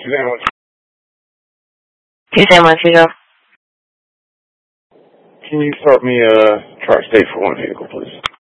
Tuesday, Montego. Can you start me a chart state for one vehicle, please?